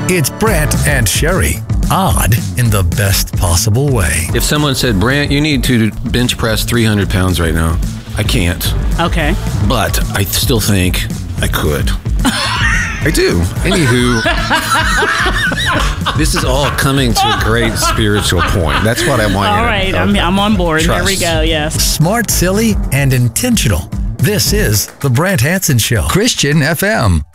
It's Brant and Sherry. Odd in the best possible way. If someone said, Brant, you need to bench press 300 pounds right now, I can't. Okay. But I still think I could. I do. Anywho, this is all coming to a great spiritual point. That's what I want you to All right, I'm on board. Trust. Here we go, yes. Smart, silly, and intentional. This is The Brant Hansen Show. Christian FM.